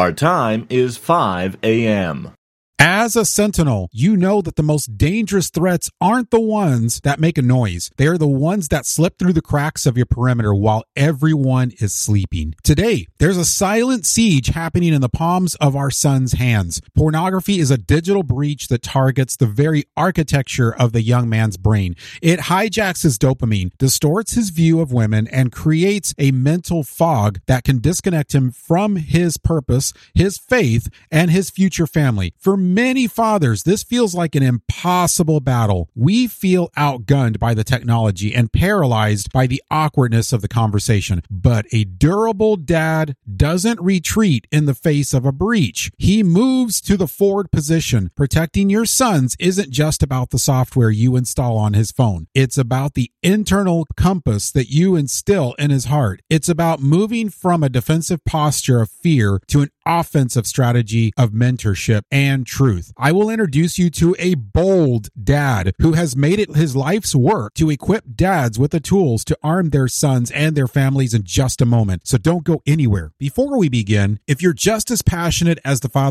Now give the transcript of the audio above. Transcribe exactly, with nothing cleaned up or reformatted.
Our time is five a.m. As a sentinel, you know that the most dangerous threats aren't the ones that make a noise. They're the ones that slip through the cracks of your perimeter while everyone is sleeping. Today, there's a silent siege happening in the palms of our son's hands. Pornography is a digital breach that targets the very architecture of the young man's brain. It hijacks his dopamine, distorts his view of women, and creates a mental fog that can disconnect him from his purpose, his faith, and his future family. For many fathers, this feels like an impossible battle. We feel outgunned by the technology and paralyzed by the awkwardness of the conversation. But a durable dad doesn't retreat in the face of a breach. He moves to the forward position. Protecting your sons isn't just about the software you install on his phone. It's about the internal compass that you instill in his heart. It's about moving from a defensive posture of fear to an offensive strategy of mentorship and truth. I will introduce you to a bold dad who has made it his life's work to equip dads with the tools to arm their sons and their families in just a moment. So don't go anywhere. Before we begin, if you're just as passionate as the father